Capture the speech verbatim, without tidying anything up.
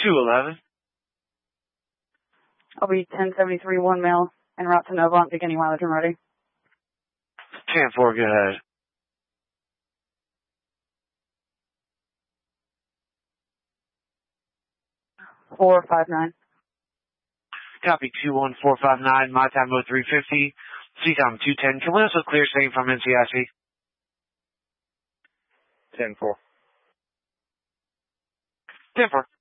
two eleven. I'll be ten seventy-three, one male, en route to Nova, beginning mileage when ready. ten four, go ahead. four five nine. Copy two one four five nine, my time oh three fifty, C time two ten. Can we also clear same from N C I C? ten four. ten four.